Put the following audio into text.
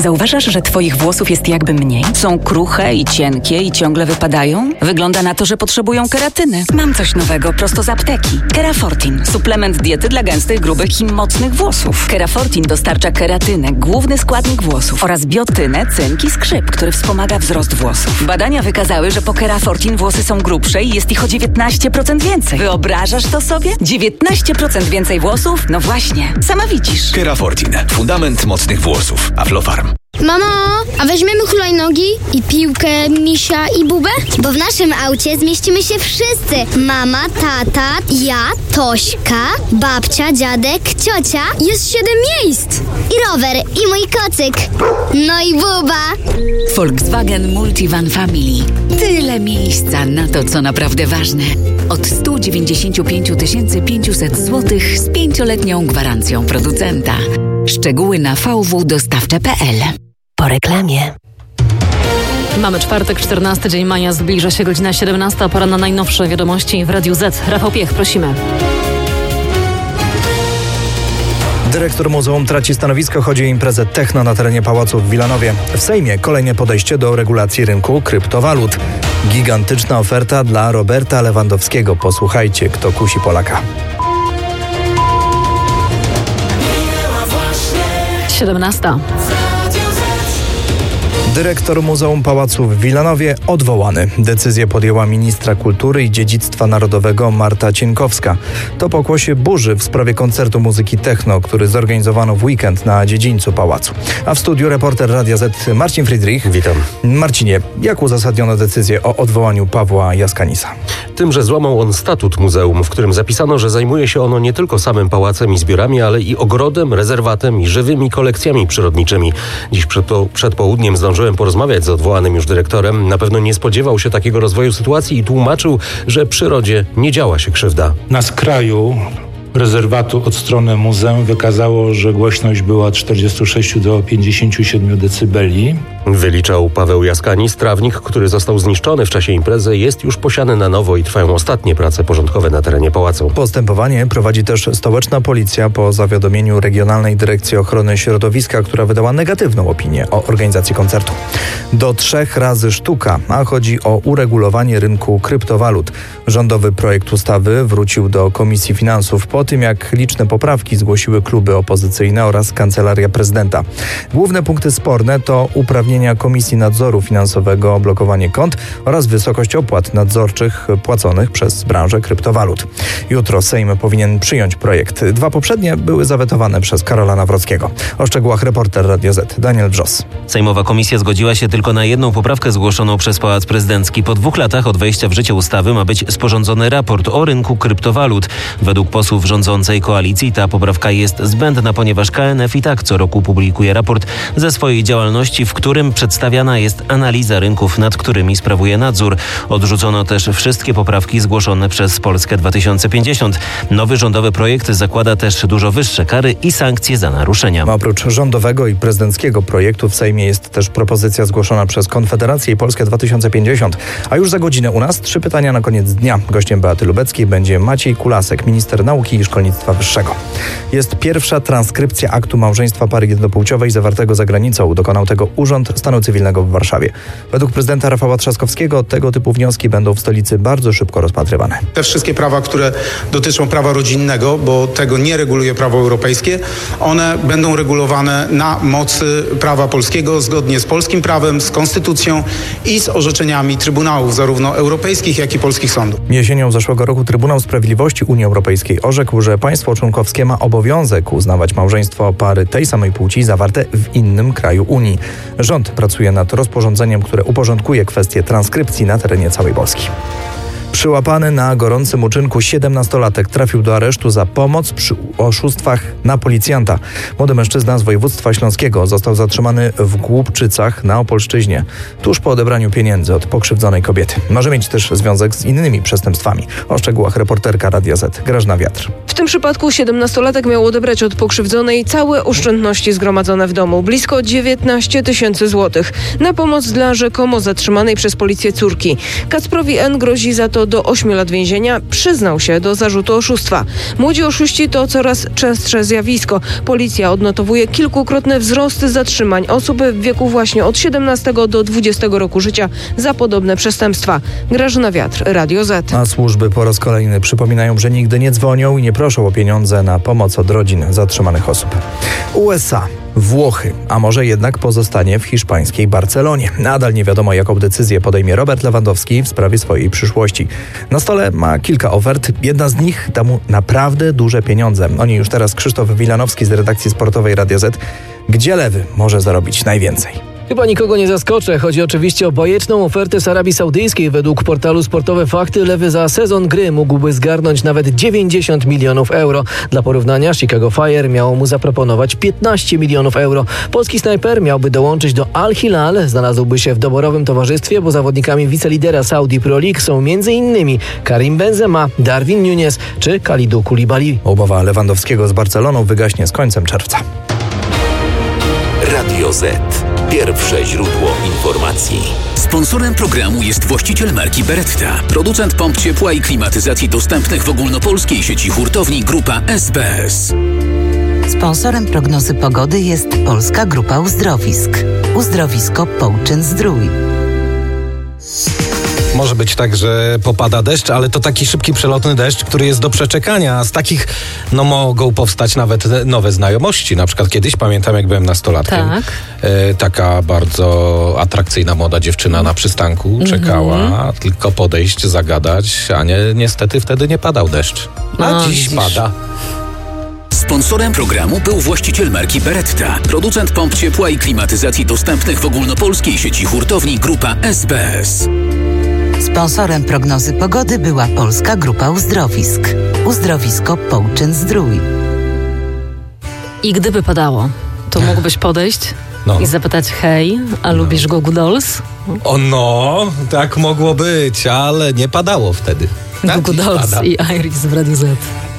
Zauważasz, że twoich włosów jest jakby mniej? Są kruche i cienkie i ciągle wypadają? Wygląda na to, że potrzebują keratyny. Mam coś nowego prosto z apteki. Kerafortin. Suplement diety dla gęstych, grubych i mocnych włosów. Kerafortin dostarcza keratynę, główny składnik włosów, oraz biotynę, cynk i skrzyp, który wspomaga wzrost włosów. Badania wykazały, że po Kerafortin włosy są grubsze i jest ich o 19% więcej. Wyobrażasz to sobie? 19% więcej włosów? No właśnie. Sama widzisz. Kerafortin. Fundament mocnych włosów. Aflofarm. Mamo, a weźmiemy hulajnogi i piłkę, misia i bubę? Bo w naszym aucie zmieścimy się wszyscy. Mama, tata, ja, Tośka, babcia, dziadek, ciocia. Jest 7 miejsc. I rower, i mój kocyk. No i buba. Volkswagen Multivan Family. Tyle miejsca na to, co naprawdę ważne. Od 195 500 zł z 5-letnią gwarancją producenta. Szczegóły na vwdostawcze.pl. Po reklamie. Mamy czwartek, 14 dzień maja, zbliża się godzina 17, pora na najnowsze wiadomości w Radiu Z. Rafał Piech, prosimy. Dyrektor muzeum traci stanowisko, chodzi o imprezę techno na terenie pałacu w Wilanowie. W Sejmie kolejne podejście do regulacji rynku kryptowalut. Gigantyczna oferta dla Roberta Lewandowskiego. Posłuchajcie, kto kusi Polaka. 17. Dyrektor Muzeum Pałacu w Wilanowie odwołany. Decyzję podjęła ministra kultury i dziedzictwa narodowego Marta Cienkowska. To pokłosie burzy w sprawie koncertu muzyki techno, który zorganizowano w weekend na dziedzińcu pałacu. A w studiu reporter Radia Z Marcin Friedrich. Witam. Marcinie, jak uzasadniono decyzję o odwołaniu Pawła Jaskanisa? Tym, że złamał on statut muzeum, w którym zapisano, że zajmuje się ono nie tylko samym pałacem i zbiorami, ale i ogrodem, rezerwatem i żywymi kolekcjami przyrodniczymi. Dziś przed południem zdążyłem porozmawiać z odwołanym już dyrektorem. Na pewno nie spodziewał się takiego rozwoju sytuacji i tłumaczył, że przyrodzie nie działa się krzywda. Na skraju rezerwatu od strony muzeum wykazało, że głośność była od 46 do 57 decybeli. Wyliczał Paweł Jaskanis. Trawnik, który został zniszczony w czasie imprezy, jest już posiany na nowo i trwają ostatnie prace porządkowe na terenie pałacu. Postępowanie prowadzi też stołeczna policja po zawiadomieniu Regionalnej Dyrekcji Ochrony Środowiska, która wydała negatywną opinię o organizacji koncertu. Do 3 razy sztuka, a chodzi o uregulowanie rynku kryptowalut. Rządowy projekt ustawy wrócił do Komisji Finansów po tym, jak liczne poprawki zgłosiły kluby opozycyjne oraz Kancelaria Prezydenta. Główne punkty sporne to uprawnienia Komisji Nadzoru Finansowego o blokowanie kont oraz wysokość opłat nadzorczych płaconych przez branżę kryptowalut. Jutro Sejm powinien przyjąć projekt. 2 poprzednie były zawetowane przez Karola Nawrockiego. O szczegółach reporter Radio Z Daniel Brzos. Sejmowa komisja zgodziła się tylko na jedną poprawkę zgłoszoną przez Pałac Prezydencki. Po 2 latach od wejścia w życie ustawy ma być sporządzony raport o rynku kryptowalut. Według posłów rządzącej koalicji ta poprawka jest zbędna, ponieważ KNF i tak co roku publikuje raport ze swojej działalności, w którym przedstawiana jest analiza rynków, nad którymi sprawuje nadzór. Odrzucono też wszystkie poprawki zgłoszone przez Polskę 2050. Nowy rządowy projekt zakłada też dużo wyższe kary i sankcje za naruszenia. Oprócz rządowego i prezydenckiego projektu w Sejmie jest też propozycja zgłoszona przez Konfederację i Polskę 2050. A już za godzinę u nas 3 pytania na koniec dnia. Gościem Beaty Lubeckiej będzie Maciej Kulasek, minister nauki i szkolnictwa wyższego. Jest pierwsza transkrypcja aktu małżeństwa pary jednopłciowej zawartego za granicą. Dokonał tego Urząd Stanu Cywilnego w Warszawie. Według prezydenta Rafała Trzaskowskiego tego typu wnioski będą w stolicy bardzo szybko rozpatrywane. Te wszystkie prawa, które dotyczą prawa rodzinnego, bo tego nie reguluje prawo europejskie, one będą regulowane na mocy prawa polskiego, zgodnie z polskim prawem, z konstytucją i z orzeczeniami trybunałów, zarówno europejskich, jak i polskich sądów. Jesienią zeszłego roku Trybunał Sprawiedliwości Unii Europejskiej orzekł, że państwo członkowskie ma obowiązek uznawać małżeństwo pary tej samej płci zawarte w innym kraju Unii. Rząd pracuje nad rozporządzeniem, które uporządkuje kwestię transkrypcji na terenie całej Polski. Przyłapany na gorącym uczynku 17-latek trafił do aresztu za pomoc przy oszustwach na policjanta. Młody mężczyzna z województwa śląskiego został zatrzymany w Głubczycach na Opolszczyźnie, tuż po odebraniu pieniędzy od pokrzywdzonej kobiety. Może mieć też związek z innymi przestępstwami. O szczegółach reporterka Radia Z Grażyna Wiatr. W tym przypadku 17-latek miał odebrać od pokrzywdzonej całe oszczędności zgromadzone w domu, blisko 19 000 złotych, na pomoc dla rzekomo zatrzymanej przez policję córki. Kacprowi N. grozi za to to do 8 lat więzienia, przyznał się do zarzutu oszustwa. Młodzi oszuści to coraz częstsze zjawisko. Policja odnotowuje kilkukrotne wzrosty zatrzymań osób w wieku właśnie od 17 do 20 roku życia za podobne przestępstwa. Grażyna Wiatr, Radio Z. A służby po raz kolejny przypominają, że nigdy nie dzwonią i nie proszą o pieniądze na pomoc od rodzin zatrzymanych osób. USA, Włochy, a może jednak pozostanie w hiszpańskiej Barcelonie. Nadal nie wiadomo, jaką decyzję podejmie Robert Lewandowski w sprawie swojej przyszłości. Na stole ma kilka ofert. Jedna z nich da mu naprawdę duże pieniądze. O niej już teraz Krzysztof Wilanowski z redakcji sportowej Radio Z. Gdzie Lewy może zarobić najwięcej? Chyba nikogo nie zaskoczę. Chodzi oczywiście o bajeczną ofertę z Arabii Saudyjskiej. Według portalu Sportowe Fakty Lewy za sezon gry mógłby zgarnąć nawet 90 milionów euro. Dla porównania Chicago Fire miało mu zaproponować 15 milionów euro. Polski snajper miałby dołączyć do Al Hilal. Znalazłby się w doborowym towarzystwie, bo zawodnikami wicelidera Saudi Pro League są m.in. Karim Benzema, Darwin Núñez czy Kalidou Koulibaly. Umowa Lewandowskiego z Barceloną wygaśnie z końcem czerwca. Radio Z. Pierwsze źródło informacji. Sponsorem programu jest właściciel marki Beretta, producent pomp ciepła i klimatyzacji dostępnych w ogólnopolskiej sieci hurtowni Grupa SBS. Sponsorem prognozy pogody jest Polska Grupa Uzdrowisk. Uzdrowisko Połczyn-Zdrój. Może być tak, że popada deszcz, ale to taki szybki, przelotny deszcz, który jest do przeczekania. A z takich mogą powstać nawet nowe znajomości. Na przykład kiedyś, pamiętam, jak byłem nastolatkiem, taka bardzo atrakcyjna młoda dziewczyna na przystanku czekała, tylko podejść, zagadać, a niestety wtedy nie padał deszcz. A dziś pada. Sponsorem programu był właściciel marki Beretta, producent pomp ciepła i klimatyzacji dostępnych w ogólnopolskiej sieci hurtowni Grupa SBS. Sponsorem prognozy pogody była Polska Grupa Uzdrowisk. Uzdrowisko Połczyn-Zdrój. I gdyby padało, to mógłbyś podejść i zapytać: hej, a lubisz Goo Goo Dolls? Tak mogło być, ale nie padało wtedy. Goo Goo Dolls i Iris w Radio Z.